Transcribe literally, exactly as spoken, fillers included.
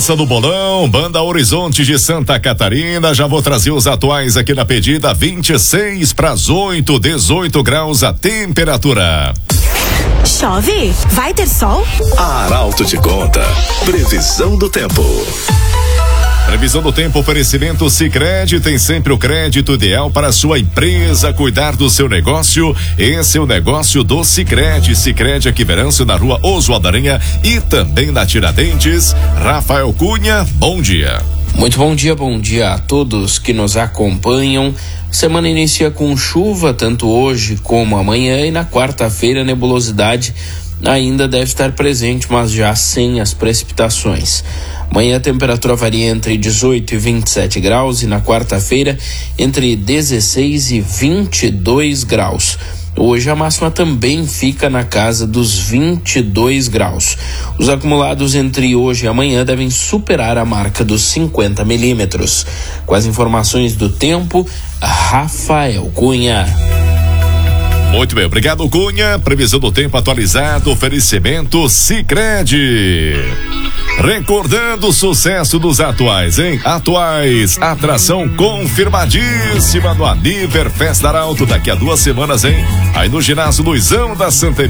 Dança do Bolão, Banda Horizonte de Santa Catarina. Já vou trazer os atuais aqui na pedida. vinte e seis para as oito, dezoito graus a temperatura. Chove? Vai ter sol? A Arauto te conta. Previsão do tempo. Previsão do tempo, oferecimento Sicredi, tem sempre o crédito ideal para a sua empresa, cuidar do seu negócio. Esse é o negócio do Sicredi. Sicredi aqui Veranço, na rua Oswaldo Aranha e também na Tiradentes. Rafael Cunha, bom dia. Muito bom dia, bom dia a todos que nos acompanham. Semana inicia com chuva, tanto hoje como amanhã, e na quarta-feira a nebulosidade ainda deve estar presente, mas já sem as precipitações. Amanhã a temperatura varia entre dezoito e vinte e sete graus e na quarta-feira entre dezesseis e vinte e dois graus. Hoje a máxima também fica na casa dos vinte e dois graus. Os acumulados entre hoje e amanhã devem superar a marca dos cinquenta milímetros. Com as informações do tempo, Rafael Cunha. Muito bem, obrigado Cunha. Previsão do tempo atualizado, oferecimento Sicredi. Recordando o sucesso dos atuais, hein? Atuais, atração confirmadíssima no Aniver Festa Arauto daqui a duas semanas, hein? Aí no ginásio Luizão da Santa